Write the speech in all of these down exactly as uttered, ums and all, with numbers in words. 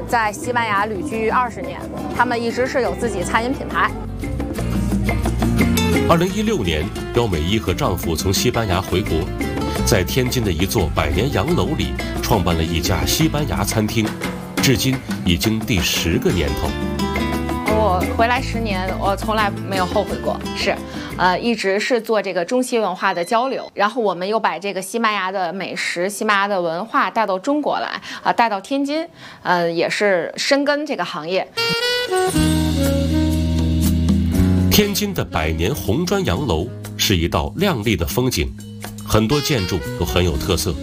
在西班牙旅居二十年，他们一直是有自己餐饮品牌。 二零一六年，刁美一和丈夫从西班牙回国，在天津的一座百年洋楼里创办了一家西班牙餐厅，至今已经第十个年头。 我回来十年，我从来没有后悔过，是，呃，一直是做这个中西文化的交流，然后我们又把这个西班牙的美食、西班牙的文化带到中国来，啊、呃，带到天津，呃，也是深耕这个行业。 天津的百年红砖洋楼是一道亮丽的风景，很多建筑都很有特色。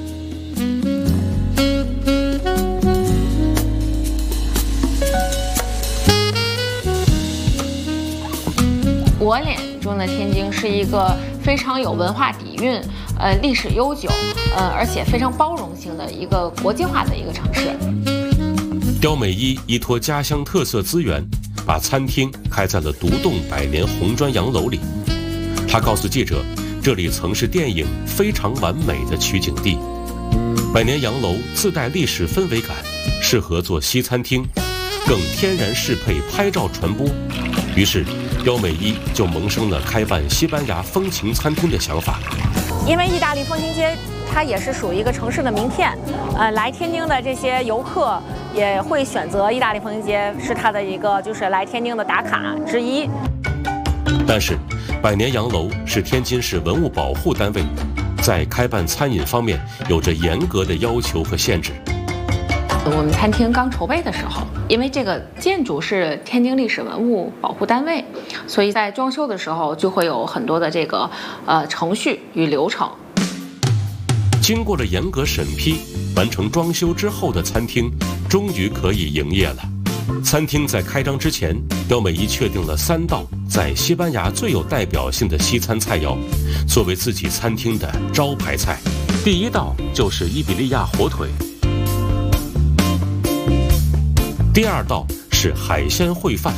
我眼中的天津是一个非常有文化底蕴，呃，历史悠久，呃，而且非常包容性的一个国际化的一个城市。 刁美一依托家乡特色资源，把餐厅开在了独栋百年红砖洋楼里。他告诉记者，这里曾是电影《非常完美》的取景地。百年洋楼自带历史氛围感，适合做西餐厅，更天然适配拍照传播。于是刁美一就萌生了开办西班牙风情餐厅的想法。 因为意大利风情街它也是属于一个城市的名片，呃，来天津的这些游客也会选择意大利风情街，是它的一个就是来天津的打卡之一。 但是百年洋楼是天津市文物保护单位，在开办餐饮方面有着严格的要求和限制。 我们餐厅刚筹备的时候，因为这个建筑是天津历史文物保护单位，所以在装修的时候就会有很多的这个呃程序与流程。 经过了严格审批，完成装修之后的餐厅终于可以营业了。餐厅在开张之前，刁美一确定了三道在西班牙最有代表性的西餐菜肴，作为自己餐厅的招牌菜。第一道就是伊比利亚火腿，第二道是海鲜烩饭，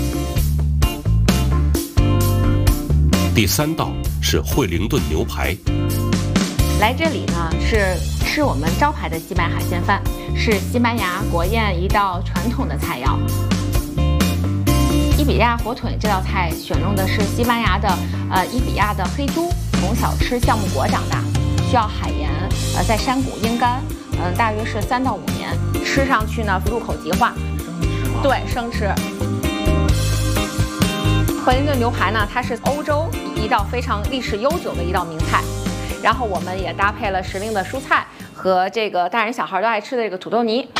第三道是惠灵顿牛排。 来这里呢是吃我们招牌的西班牙海鲜饭，是西班牙国宴一道传统的菜肴。伊比利亚火腿这道菜选用的是西班牙的呃伊比亚的黑猪，从小吃橡木果长大，需要海盐呃在山谷阴干，嗯、呃、大约是三到五年，吃上去呢入口即化。对，生吃。惠灵顿牛排呢，它是欧洲一道非常历史悠久的一道名菜。然后我们也搭配了时令的蔬菜和这个大人小孩都爱吃的这个土豆泥。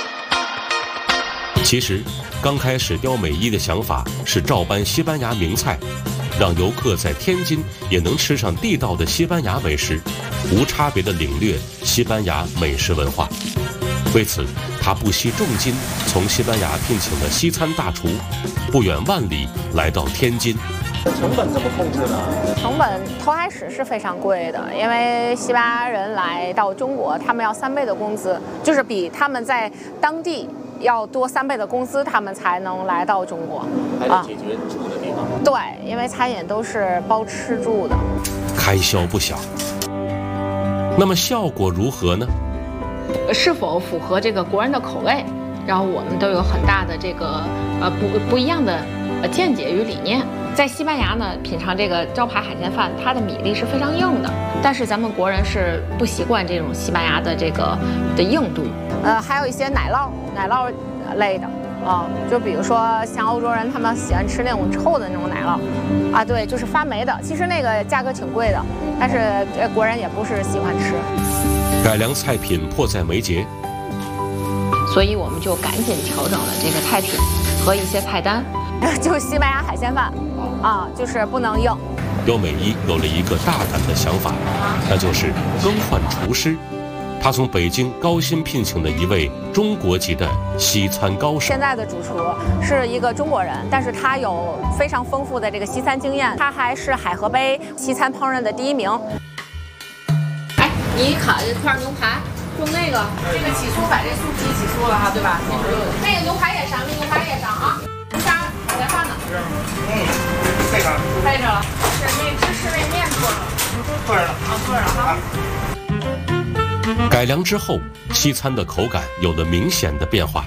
其实刚开始刁美一的想法是照搬西班牙名菜，让游客在天津也能吃上地道的西班牙美食，无差别地领略西班牙美食文化。为此他不惜重金从西班牙聘请了西餐大厨，不远万里来到天津。 成本怎么控制呢？ 成本头开始是非常贵的，因为西班牙人来到中国，他们要三倍的工资，就是比他们在当地要多三倍的工资，他们才能来到中国。 还得解决住的地方。 对，因为餐饮都是包吃住的， 开销不小。那么效果如何呢？ 是否符合这个国人的口味？然后我们都有很大的这个呃不不一样的呃见解与理念。在西班牙呢，品尝这个招牌海鲜饭，它的米粒是非常硬的，但是咱们国人是不习惯这种西班牙的这个的硬度。呃，还有一些奶酪、奶酪类的啊，就比如说像欧洲人，他们喜欢吃那种臭的那种奶酪，啊，对，就是发霉的。其实那个价格挺贵的，但是国人也不是喜欢吃。 改良菜品迫在眉睫， 所以我们就赶紧调整了这个菜品和一些菜单。就是西班牙海鲜饭，啊，就是不能硬。 刁美一有了一个大胆的想法，那就是更换厨师。他从北京高薪聘请了一位中国籍的西餐高手。 现在的主厨是一个中国人，但是他有非常丰富的这个西餐经验，他还是海河杯西餐烹饪的第一名。哎，你烤这块牛排用那个这个起酥，把这酥皮起酥了哈，对吧？ 那个牛排也上，那牛排也上啊。啥海鲜饭呢？ 嗯，配上。 配着了，是那芝士那面做了。 做着了啊，做着了哈。 改良之后，西餐的口感有了明显的变化。